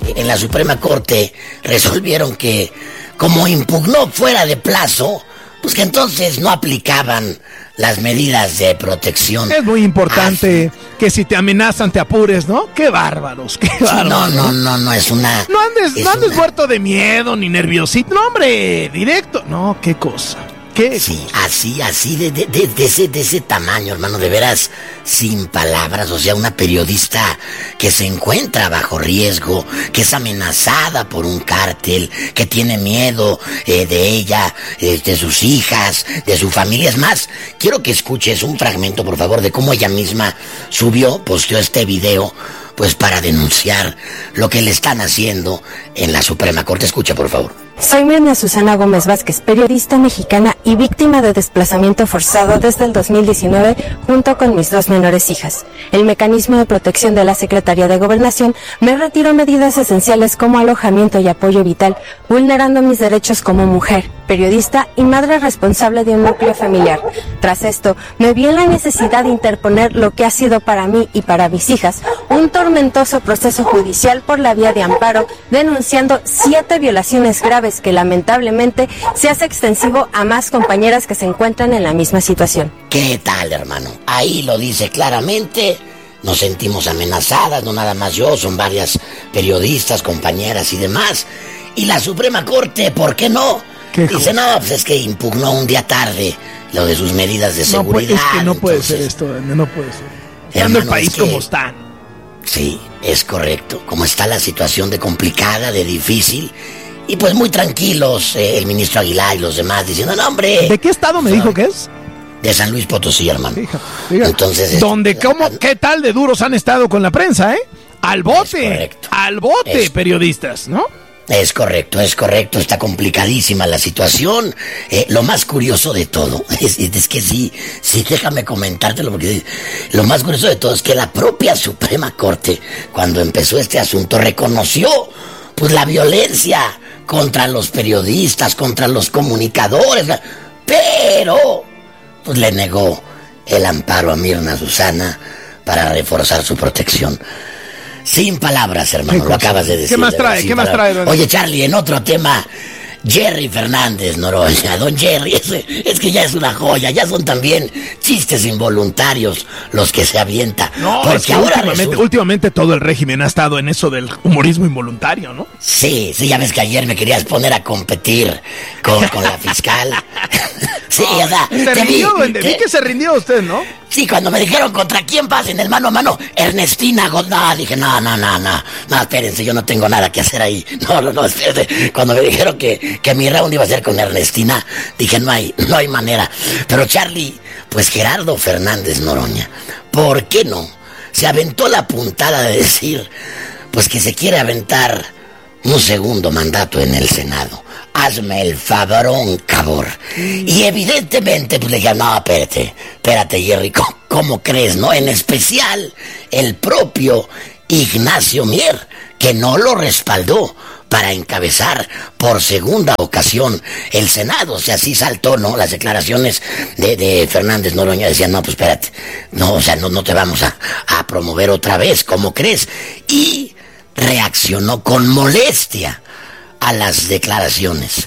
en la Suprema Corte resolvieron que, como impugnó fuera de plazo, pues que entonces no aplicaban las medidas de protección. Es muy importante que si te amenazan te apures, ¿no? ¡Qué bárbaros! ¡Qué bárbaros! No, es una... No andes muerto de miedo ni nerviosito. No, hombre, directo. No, qué cosa. ¿Qué? Sí, así de ese tamaño, hermano, de veras, sin palabras. O sea, una periodista que se encuentra bajo riesgo, que es amenazada por un cártel, que tiene miedo de ella, de sus hijas, de su familia. Es más, quiero que escuches un fragmento, por favor, de cómo ella misma posteó este video, pues para denunciar lo que le están haciendo en la Suprema Corte. Escucha, por favor. Soy Mirna Susana Gómez Vázquez, periodista mexicana y víctima de desplazamiento forzado desde el 2019 junto con mis 2 menores hijas. El mecanismo de protección de la Secretaría de Gobernación me retiró medidas esenciales como alojamiento y apoyo vital, vulnerando mis derechos como mujer, periodista y madre responsable de un núcleo familiar. Tras esto, me vi en la necesidad de interponer lo que ha sido para mí y para mis hijas un tormentoso proceso judicial por la vía de amparo, denunciando 7 violaciones graves que lamentablemente se hace extensivo a más compañeras que se encuentran en la misma situación. ¿Qué tal, hermano? Ahí lo dice claramente. Nos sentimos amenazadas, no nada más yo, son varias periodistas, compañeras y demás. Y la Suprema Corte, ¿por qué no? Dice, no, pues es que impugnó un día tarde lo de sus medidas de seguridad. Es que no puede ser esto, no puede ser. Hermano, el país como está. Sí, es correcto. Como está la situación de complicada, de difícil. Y pues muy tranquilos, el ministro Aguilar y los demás diciendo, no, hombre. ¿De qué estado me dijo que es? De San Luis Potosí, hermano. Fíjate. Entonces, ¿qué tal de duros han estado con la prensa, Al bote, periodistas, ¿no? Es correcto, está complicadísima la situación. Lo más curioso de todo, es que sí, déjame comentártelo, porque lo más curioso de todo es que la propia Suprema Corte, cuando empezó este asunto, reconoció pues la violencia contra los periodistas, contra los comunicadores, pero pues le negó el amparo a Mirna Susana para reforzar su protección. Sin palabras, hermano, lo acabas de decir. ¿Qué más trae? Oye, Charlie, en otro tema, Jerry Fernández Noroña, don Jerry, es que ya es una joya, ya son también chistes involuntarios los que se avienta. No, porque es que ahora últimamente todo el régimen ha estado en eso del humorismo involuntario, ¿no? Sí, ya ves que ayer me querías poner a competir con la fiscal. Sí, o sea, vi que se rindió usted, ¿no? Sí, cuando me dijeron contra quién vas en el mano a mano, Ernestina Godná, dije, no, espérense, yo no tengo nada que hacer ahí. No, espérense. Cuando me dijeron que mi round iba a ser con Ernestina, dije, no hay manera. Pero Charlie, pues Gerardo Fernández Noroña, ¿por qué no? Se aventó la puntada de decir, pues que se quiere aventar un segundo mandato en el Senado. Hazme el favorón, cabor. Y evidentemente, pues le dije, no, espérate, Jerry, ¿cómo crees, no? En especial, el propio Ignacio Mier, que no lo respaldó para encabezar por segunda ocasión el Senado. O sea, sí saltó, ¿no? Las declaraciones de Fernández Noroña decían, no, pues espérate, no, o sea, no te vamos a promover otra vez, ¿cómo crees? Y reaccionó con molestia a las declaraciones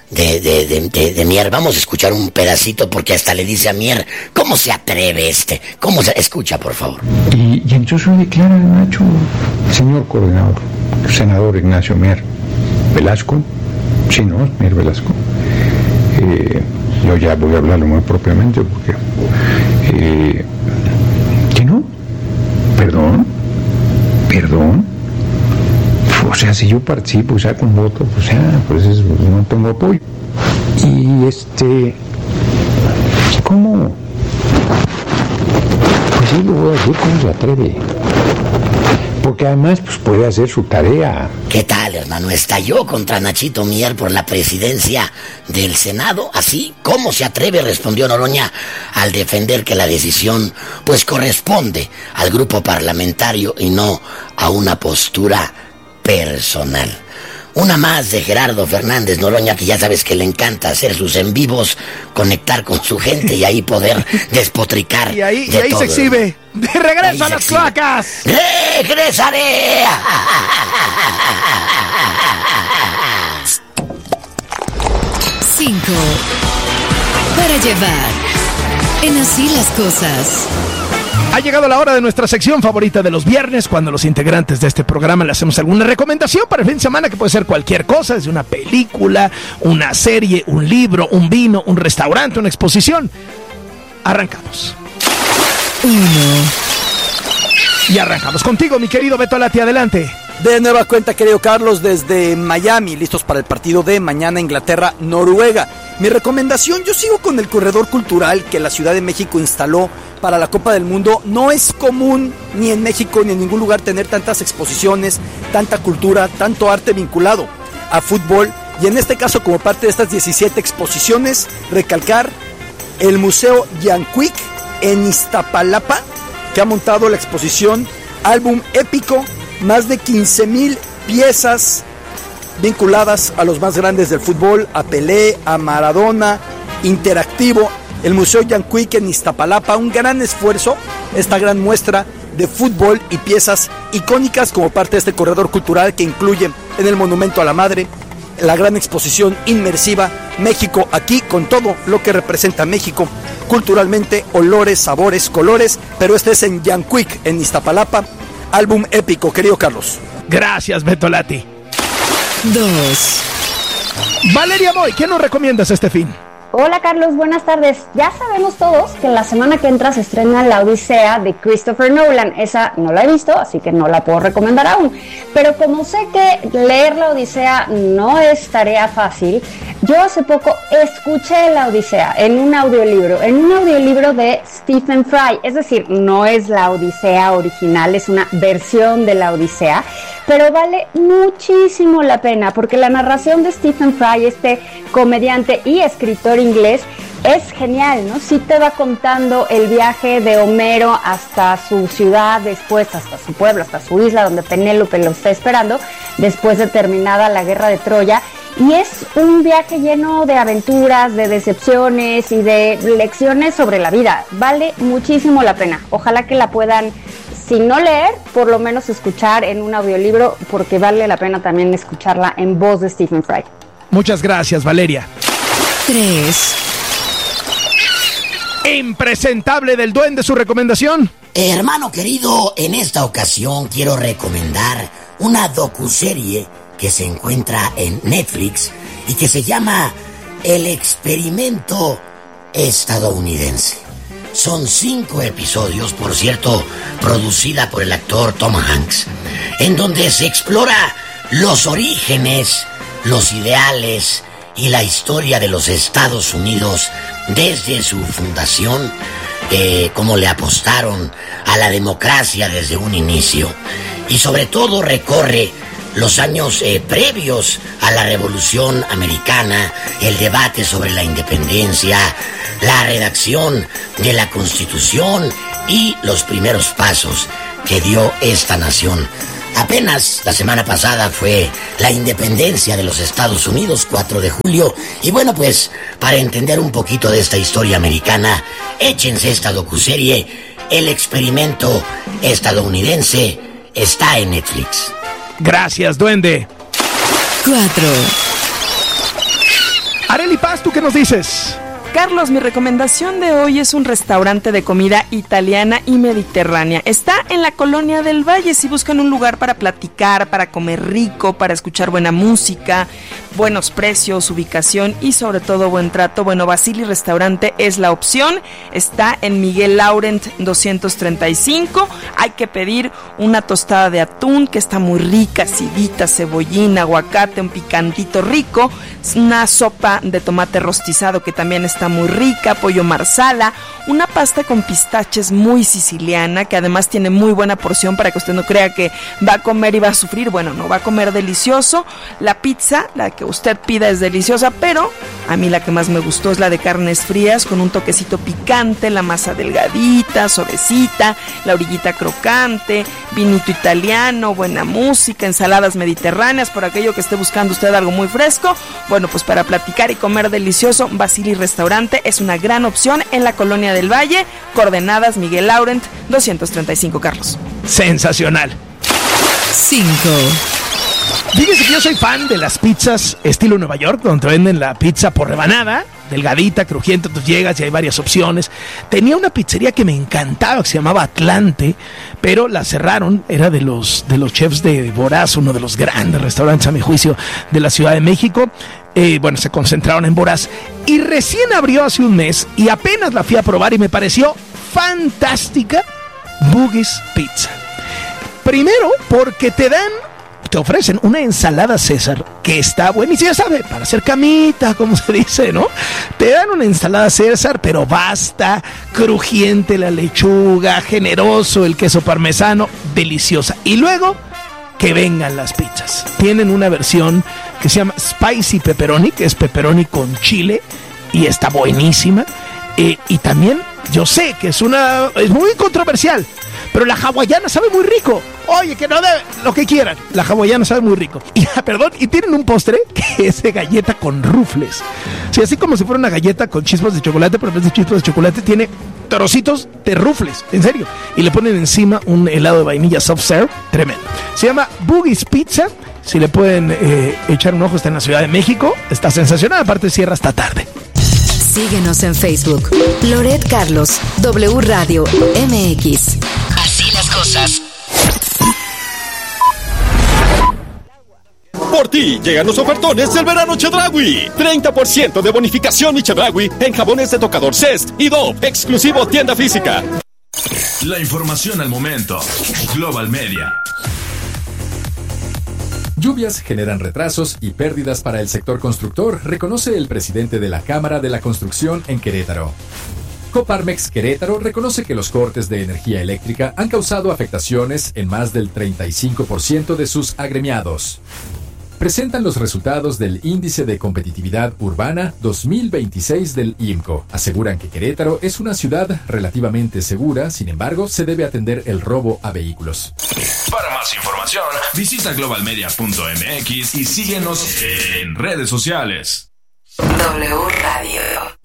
de Mier. Vamos a escuchar un pedacito porque hasta le dice a Mier, ¿cómo se atreve Escucha, por favor. Y entonces declara Nacho, señor coordinador, senador Ignacio Mier Velasco, sí, ¿no? Mier Velasco. Yo ya voy a hablarlo muy propiamente porque ¿qué no? Perdón. O sea, si yo participo, saco un voto, o sea, pues no tengo apoyo. Y ¿cómo? Pues sí, lo voy a decir, ¿cómo se atreve? Porque además, pues puede hacer su tarea. ¿Qué tal, hermano? Estalló contra Nachito Mier por la presidencia del Senado. Así, ¿cómo se atreve? Respondió Noroña al defender que la decisión, pues corresponde al grupo parlamentario y no a una postura personal. Una más de Gerardo Fernández Noroña, que ya sabes que le encanta hacer sus en vivos, conectar con su gente y ahí poder despotricar. Y ahí se exhibe. De regreso a las cloacas. ¡Regresaré! 5 para llevar. En Así las Cosas. Ha llegado la hora de nuestra sección favorita de los viernes, cuando los integrantes de este programa le hacemos alguna recomendación para el fin de semana, que puede ser cualquier cosa, desde una película, una serie, un libro, un vino, un restaurante, una exposición. Arrancamos. 1. Y arrancamos contigo, mi querido Beto Lati, adelante. De nueva cuenta, querido Carlos, desde Miami, listos para el partido de mañana, Inglaterra-Noruega. Mi recomendación, yo sigo con el corredor cultural que la Ciudad de México instaló para la Copa del Mundo. No es común ni en México ni en ningún lugar tener tantas exposiciones, tanta cultura, tanto arte vinculado a fútbol. Y en este caso, como parte de estas 17 exposiciones, recalcar el Museo Yanquic en Iztapalapa, que ha montado la exposición Álbum Épico, más de 15,000 piezas vinculadas a los más grandes del fútbol, a Pelé, a Maradona, interactivo. El Museo Yanquic en Iztapalapa, un gran esfuerzo, esta gran muestra de fútbol y piezas icónicas como parte de este corredor cultural que incluye en el Monumento a la Madre la gran exposición inmersiva México aquí, con todo lo que representa México culturalmente, olores, sabores, colores, pero este es en Yanquic en Iztapalapa. Álbum épico, querido Carlos. Gracias, Beto Lati. 2. Valeria Moy, ¿qué nos recomiendas este fin? Hola Carlos, buenas tardes. Ya sabemos todos que la semana que entra se estrena La Odisea de Christopher Nolan. Esa no la he visto, así que no la puedo recomendar aún. Pero como sé que leer La Odisea no es tarea fácil, yo hace poco escuché La Odisea en un audiolibro de Stephen Fry. Es decir, no es La Odisea original, es una versión de La Odisea, pero vale muchísimo la pena porque la narración de Stephen Fry, este comediante y escritor inglés, es genial, ¿no? Sí te va contando el viaje de Homero hasta su ciudad, después hasta su pueblo, hasta su isla donde Penélope lo está esperando, después de terminada la guerra de Troya. Y es un viaje lleno de aventuras, de decepciones y de lecciones sobre la vida. Vale muchísimo la pena. Ojalá que la puedan, si no leer, por lo menos escuchar en un audiolibro, porque vale la pena también escucharla en voz de Stephen Fry. Muchas gracias, Valeria. 3. Impresentable del Duende, su recomendación. Hermano querido, en esta ocasión quiero recomendar una docuserie que se encuentra en Netflix y que se llama El Experimento Estadounidense. Son 5 episodios, por cierto, producida por el actor Tom Hanks, en donde se explora los orígenes, los ideales y la historia de los Estados Unidos desde su fundación, cómo le apostaron a la democracia desde un inicio, y sobre todo recorre los años previos a la Revolución Americana, el debate sobre la independencia, la redacción de la Constitución y los primeros pasos que dio esta nación. Apenas la semana pasada fue la independencia de los Estados Unidos, 4 de julio, y bueno, pues para entender un poquito de esta historia americana, échense esta docuserie, El Experimento Estadounidense, está en Netflix. Gracias, Duende. 4. Arely Paz, ¿tú qué nos dices? Carlos, mi recomendación de hoy es un restaurante de comida italiana y mediterránea. Está en la Colonia del Valle. Si buscan un lugar para platicar, para comer rico, para escuchar buena música, buenos precios, ubicación y sobre todo buen trato, bueno, Basili Restaurante es la opción. Está en Miguel Laurent 235. Hay que pedir una tostada de atún que está muy rica, acidita, cebollín, aguacate, un picantito rico, una sopa de tomate rostizado que también está muy rica, pollo marsala, una pasta con pistaches muy siciliana que además tiene muy buena porción para que usted no crea que va a comer y va a sufrir. Bueno, no, va a comer delicioso. La pizza, la que usted pida es deliciosa, pero a mí la que más me gustó es la de carnes frías con un toquecito picante, la masa delgadita, suavecita, la orillita crocante, vinito italiano, buena música, ensaladas mediterráneas, por aquello que esté buscando usted algo muy fresco. Bueno, pues para platicar y comer delicioso, Basili Restaurante es una gran opción en la Colonia del Valle, coordenadas Miguel Laurent, 235 Carlos. Sensacional. 5. Fíjense que yo soy fan de las pizzas estilo Nueva York, donde venden la pizza por rebanada, delgadita, crujiente, entonces llegas y hay varias opciones. Tenía una pizzería que me encantaba, que se llamaba Atlante, pero la cerraron, era de los chefs de Voraz, uno de los grandes restaurantes, a mi juicio, de la Ciudad de México. Bueno, se concentraron en Voraz y recién abrió hace un mes y apenas la fui a probar y me pareció fantástica. Boogie's Pizza. Primero, porque te ofrecen una ensalada César que está buenísima, ya sabe, para hacer camita, como se dice, ¿no? Te dan una ensalada César, pero basta, crujiente la lechuga, generoso el queso parmesano, deliciosa. Y luego, que vengan las pizzas. Tienen una versión que se llama Spicy Pepperoni, que es pepperoni con chile, y está buenísima. Y también, yo sé que es muy controversial, pero la hawaiana sabe muy rico. Oye, que no debe, lo que quieran. La hawaiana sabe muy rico. Y tienen un postre que es de galleta con rufles. Sí, así como si fuera una galleta con chispas de chocolate, pero en vez de chispas de chocolate tiene trocitos de rufles, en serio. Y le ponen encima un helado de vainilla soft serve, tremendo. Se llama Boogie's Pizza. Si le pueden echar un ojo, está en la Ciudad de México. Está sensacional, aparte cierra hasta tarde. Síguenos en Facebook. Loret Carlos, W Radio MX. Así las cosas. Por ti llegan los ofertones del verano Chedraui. 30% de bonificación y Chedraui en jabones de tocador Zest y Dove, exclusivo tienda física. La información al momento. Global Media. Lluvias generan retrasos y pérdidas para el sector constructor, reconoce el presidente de la Cámara de la Construcción en Querétaro. Coparmex Querétaro reconoce que los cortes de energía eléctrica han causado afectaciones en más del 35% de sus agremiados. Presentan los resultados del Índice de Competitividad Urbana 2026 del IMCO. Aseguran que Querétaro es una ciudad relativamente segura, sin embargo, se debe atender el robo a vehículos. Para más información, visita globalmedia.mx y síguenos en redes sociales. W Radio.